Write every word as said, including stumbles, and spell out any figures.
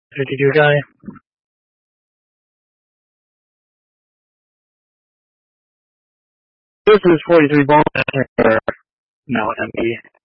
fifty-two guy. This is forty-three ball. No, M P.